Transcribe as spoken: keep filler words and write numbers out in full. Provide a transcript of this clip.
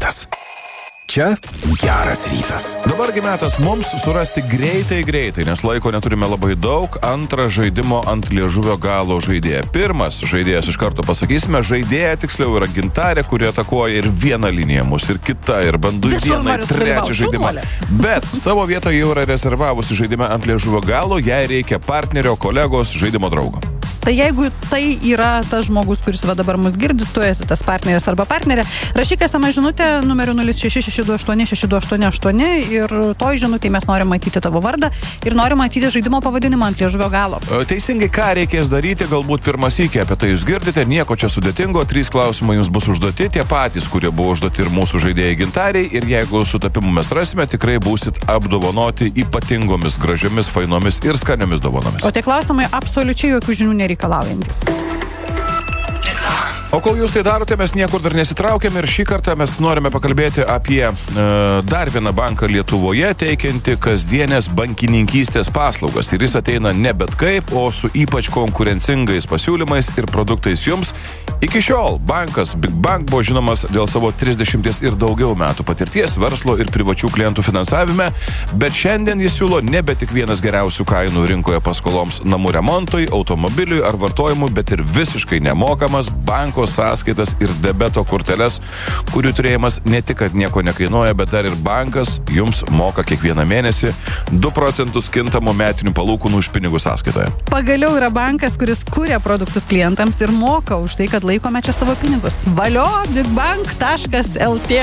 rytas. Čia geras rytas. Dabargi metas mums surasti greitai greitai, nes laiko neturime labai daug. Antrą žaidimo ant liežuvio galo žaidėją. Pirmas žaidėjas iš karto pasakysime. Žaidėja tiksliau yra Gintarė, kuri atakuoja ir vieną liniją mus, ir kitą, ir bandu vieną, ir trečią žaidimą. Bet savo vietą jau yra rezervavusi žaidimą ant liežuvio galo. Jai reikia partnerio, kolegos, žaidimo draugo. Tai jeigu tai yra tas žmogus, kuris va dabar mus girdi, tu esi tas partneris arba partnerė, rašyk esamą žinutę numeriu nulis šeši šeši du aštuoni šeši du aštuoni aštuoni ir toj žinutėj mes norim matyti tavo vardą ir norim matyti žaidimo pavadinimą ant liežuvio galo. Teisingai, ką reikės daryti, galbūt pirmą sykį apie tai jūs girdite, nieko čia sudėtingo, trys klausimai jums bus užduoti, tie patys, kurie buvo užduoti ir mūsų žaidėjai Gintariai, ir jeigu sutapimų mes rasime, tikrai būsit apdovanoti ypatingomis, gražiomis, fainomis ir skaniomis dovanomis. O tie klausimai absoliučiai jokių žinių nereikalaujantis. O kol jūs tai darote, mes niekur dar nesitraukiam ir šį kartą mes norime pakalbėti apie e, dar vieną banką Lietuvoje teikianti kasdienės bankininkystės paslaugas. Ir jis ateina ne bet kaip, o su ypač konkurencingais pasiūlymais ir produktais jums. Iki šiol bankas Big Bank buvo žinomas dėl savo trisdešimties ir daugiau metų patirties verslo ir privačių klientų finansavime, bet šiandien jis siūlo nebe tik vienas geriausių kainų rinkoje paskoloms namų remontui, automobiliui ar vartojimui, bet ir visiškai nemokamas banko sąskaitas ir debeto korteles, kurių turėjimas ne tik, kad nieko nekainuoja, bet dar ir bankas jums moka kiekvieną mėnesį du procentus kintamų metinių palūkanų už pinigų sąskaitoje. Pagaliau yra bankas, kuris kuria produktus klientams ir moka už tai, kad laikome čia savo pinigus. Valio bigbank taškas lt